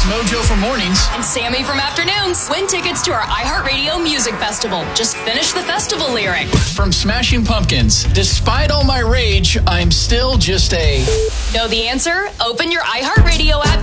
Mojo for mornings. And Sammy from afternoons. Win tickets to our iHeartRadio Music Festival. Just finish the festival lyric. From Smashing Pumpkins, despite all my rage, I'm still just a... Know the answer? Open your iHeartRadio app